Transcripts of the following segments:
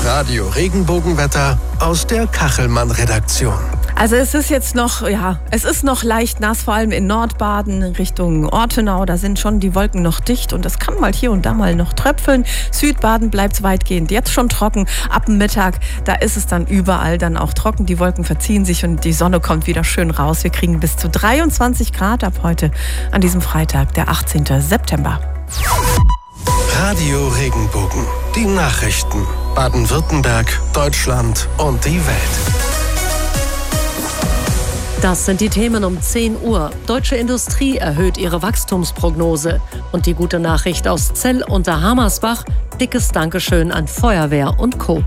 Das Radio-Regenbogenwetter aus der Kachelmann-Redaktion. Also es ist jetzt noch, es ist noch leicht nass, vor allem in Nordbaden Richtung Ortenau. Da sind schon die Wolken noch dicht und es kann mal hier und da mal noch tröpfeln. Südbaden bleibt es weitgehend jetzt schon trocken. Ab dem Mittag, da ist es dann überall dann auch trocken. Die Wolken verziehen sich und die Sonne kommt wieder schön raus. Wir kriegen bis zu 23 Grad ab heute an diesem Freitag, der 18. September. Radio Regenbogen. Die Nachrichten. Baden-Württemberg, Deutschland und die Welt. Das sind die Themen um 10 Uhr. Deutsche Industrie erhöht ihre Wachstumsprognose. Und die gute Nachricht aus Zell unter Hammersbach: dickes Dankeschön an Feuerwehr und Co.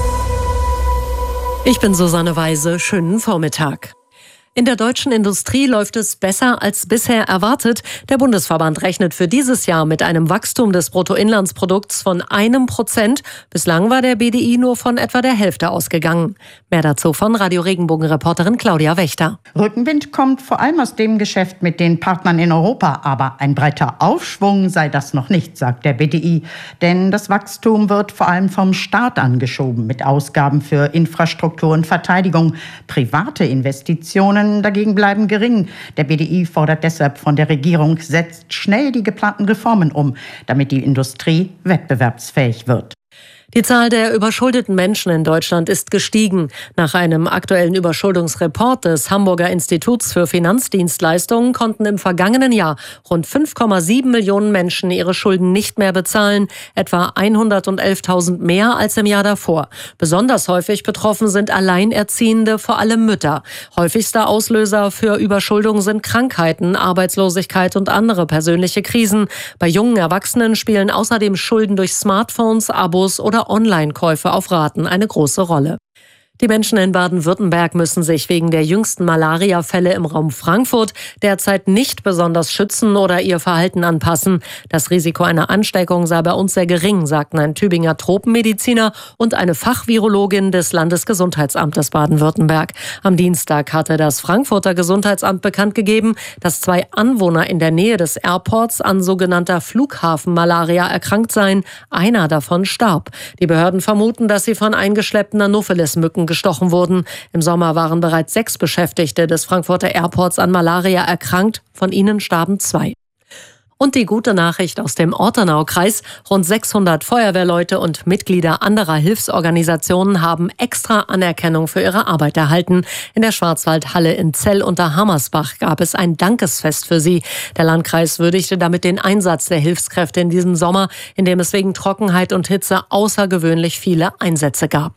Ich bin Susanne Weise. Schönen Vormittag. In der deutschen Industrie läuft es besser als bisher erwartet. Der Bundesverband rechnet für dieses Jahr mit einem Wachstum des Bruttoinlandsprodukts von 1%. Bislang war der BDI nur von etwa der Hälfte ausgegangen. Mehr dazu von Radio Regenbogen-Reporterin Claudia Wächter. Rückenwind kommt vor allem aus dem Geschäft mit den Partnern in Europa. Aber ein breiter Aufschwung sei das noch nicht, sagt der BDI. Denn das Wachstum wird vor allem vom Staat angeschoben mit Ausgaben für Infrastruktur und Verteidigung. Private Investitionen dagegen bleiben gering. Der BDI fordert deshalb von der Regierung, setzt schnell die geplanten Reformen um, damit die Industrie wettbewerbsfähig wird. Die Zahl der überschuldeten Menschen in Deutschland ist gestiegen. Nach einem aktuellen Überschuldungsreport des Hamburger Instituts für Finanzdienstleistungen konnten im vergangenen Jahr rund 5,7 Millionen Menschen ihre Schulden nicht mehr bezahlen, etwa 111.000 mehr als im Jahr davor. Besonders häufig betroffen sind Alleinerziehende, vor allem Mütter. Häufigster Auslöser für Überschuldung sind Krankheiten, Arbeitslosigkeit und andere persönliche Krisen. Bei jungen Erwachsenen spielen außerdem Schulden durch Smartphones, Abos oder Online-Käufe auf Raten eine große Rolle. Die Menschen in Baden-Württemberg müssen sich wegen der jüngsten Malaria-Fälle im Raum Frankfurt derzeit nicht besonders schützen oder ihr Verhalten anpassen. Das Risiko einer Ansteckung sei bei uns sehr gering, sagten ein Tübinger Tropenmediziner und eine Fachvirologin des Landesgesundheitsamtes Baden-Württemberg. Am Dienstag hatte das Frankfurter Gesundheitsamt bekannt gegeben, dass 2 Anwohner in der Nähe des Airports an sogenannter Flughafenmalaria erkrankt seien. Einer davon starb. Die Behörden vermuten, dass sie von eingeschleppten Anopheles-Mücken gestochen wurden. Im Sommer waren bereits 6 Beschäftigte des Frankfurter Airports an Malaria erkrankt. Von ihnen starben 2. Und die gute Nachricht aus dem Ortenaukreis: Rund 600 Feuerwehrleute und Mitglieder anderer Hilfsorganisationen haben extra Anerkennung für ihre Arbeit erhalten. In der Schwarzwaldhalle in Zell unter Hammersbach gab es ein Dankesfest für sie. Der Landkreis würdigte damit den Einsatz der Hilfskräfte in diesem Sommer, in dem es wegen Trockenheit und Hitze außergewöhnlich viele Einsätze gab.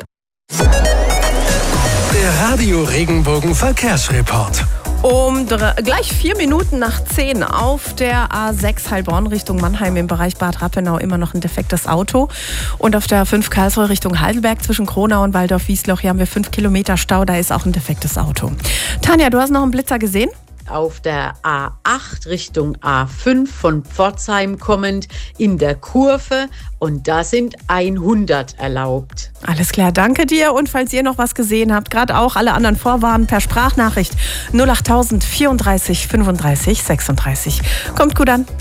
Der Radio Regenbogen Verkehrsreport. Gleich 4 Minuten nach 10 auf der A6 Heilbronn Richtung Mannheim im Bereich Bad Rappenau immer noch ein defektes Auto. Und auf der 5 Karlsruhe Richtung Heidelberg zwischen Kronau und Waldorf-Wiesloch, hier haben wir 5 Kilometer Stau, da ist auch ein defektes Auto. Tanja, du hast noch einen Blitzer gesehen? Auf der A8 Richtung A5 von Pforzheim kommend in der Kurve, und da sind 100 erlaubt. Alles klar, danke dir. Und falls ihr noch was gesehen habt, gerade auch alle anderen vorwarnen per Sprachnachricht 08000 34 35 36. Kommt gut an.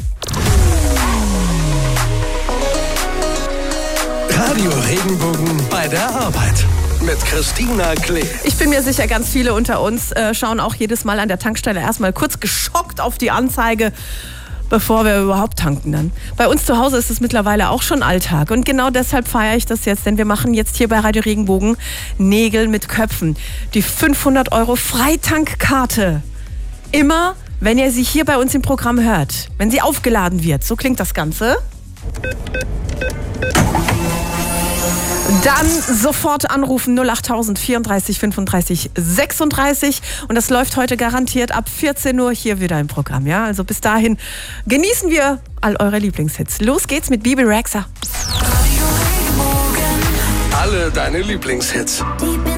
Radio Regenbogen bei der Arbeit. Mit Christina Klee. Ich bin mir sicher, ganz viele unter uns schauen auch jedes Mal an der Tankstelle erstmal kurz geschockt auf die Anzeige, bevor wir überhaupt tanken dann. Bei uns zu Hause ist es mittlerweile auch schon Alltag. Und genau deshalb feiere ich das jetzt, denn wir machen jetzt hier bei Radio Regenbogen Nägel mit Köpfen. Die 500 € Freitankkarte. Immer, wenn ihr sie hier bei uns im Programm hört. Wenn sie aufgeladen wird. So klingt das Ganze. Dann sofort anrufen 08000 34 35 36 und das läuft heute garantiert ab 14 Uhr hier wieder im Programm. Ja? Also bis dahin genießen wir all eure Lieblingshits. Los geht's mit Bibi Rexha. Alle deine Lieblingshits.